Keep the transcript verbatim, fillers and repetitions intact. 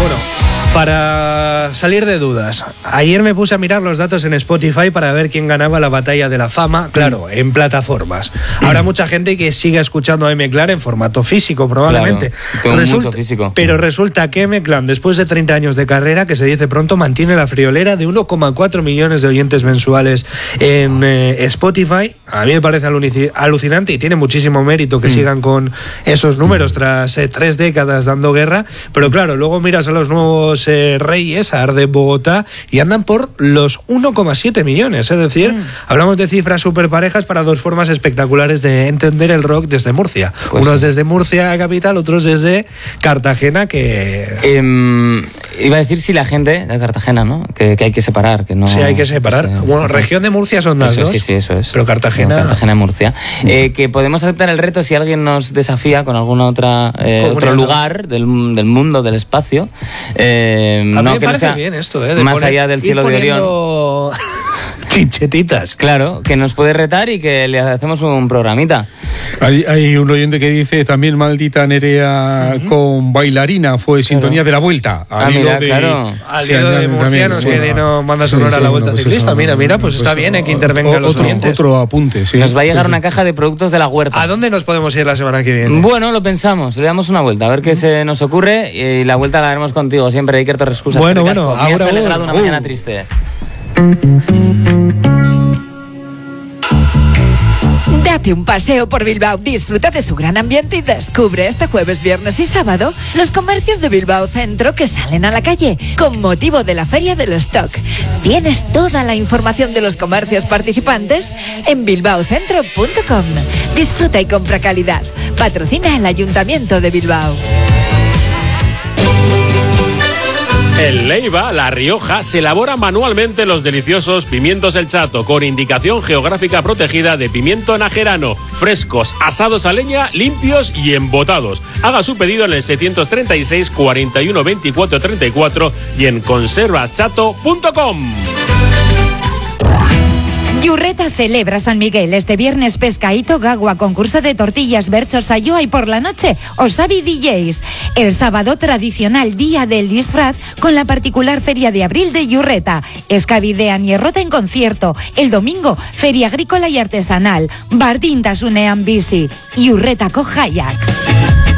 Bueno, para salir de dudas, ayer me puse a mirar los datos en Spotify para ver quién ganaba la batalla de la fama, claro, en plataformas. Habrá mucha gente que siga escuchando a M-Clan en formato físico, probablemente. Claro, tengo resulta, mucho físico. Pero resulta que M-Clan, después de treinta años de carrera, que se dice pronto, mantiene la friolera de uno coma cuatro millones de oyentes mensuales en eh, Spotify. A mí me parece aluci- alucinante y tiene muchísimo mérito que mm. sigan con esos números tras eh, tres décadas dando guerra. Pero claro, luego miras a los nuevos eh, reyes, a Arde Bogotá, y andan por los uno coma siete millones. Es decir, mm. hablamos de cifras súper parejas para dos formas espectaculares de entender el rock desde Murcia. Pues Unos sí. desde Murcia capital, otros desde Cartagena, que... Eh, iba a decir si la gente de Cartagena, ¿no? Que, que hay que separar. Que no, sí, hay que separar. No sé, bueno, región de Murcia son las eso, dos. Sí, sí, eso es. Pero Cartagena... No, Cartagena, Murcia. Mm. Eh, que podemos aceptar el reto si alguien nos desafía con alguna otra eh, otro lugar del, del mundo, del espacio. Eh, a mí no, me que parece no sea bien esto, ¿eh? De más poner, allá del cielo de Orión. Chinchetitas. Claro, que nos puede retar y que le hacemos un programita. Hay, hay un oyente que dice también maldita Nerea uh-huh. con bailarina fue claro. sintonía de la vuelta. Ah, mira, de, claro. Al hilo de murcianos también, que bueno. nos manda sonora sí, sí, a la vuelta no, pues ciclista. Eso, mira, mira, pues, pues está bien eh, que intervengan los otro, oyentes. Otro apunte, sí. Nos va a llegar sí, una caja de productos de la huerta. ¿A dónde nos podemos ir la semana que viene? Bueno, lo pensamos, le damos una vuelta, a ver qué uh-huh. se nos ocurre y la vuelta la haremos contigo siempre, Iker Torres Cusas. Bueno, bueno, ahora me has alegrado una uh. mañana triste. Date un paseo por Bilbao, disfruta de su gran ambiente y descubre este jueves, viernes y sábado los comercios de Bilbao Centro que salen a la calle con motivo de la Feria del Stock. Tienes toda la información de los comercios participantes en bilbao centro punto com. Disfruta y compra calidad. Patrocina el Ayuntamiento de Bilbao. En Leiva, La Rioja, se elaboran manualmente los deliciosos pimientos El Chato, con indicación geográfica protegida de pimiento najerano, frescos, asados a leña, limpios y embotados. Haga su pedido en el seiscientos treinta y seis, cuarenta y uno, veinticuatro, treinta y cuatro y en conservas chato punto com. Yurreta celebra San Miguel este viernes pescaíto, gagua, concurso de tortillas, berchos, ayúa y por la noche Osabi D Js. El sábado tradicional día del disfraz con la particular feria de abril de Yurreta. Escabidean y Errota en concierto. El domingo feria agrícola y artesanal. Bardintas unean bici. Yurretako jaiak.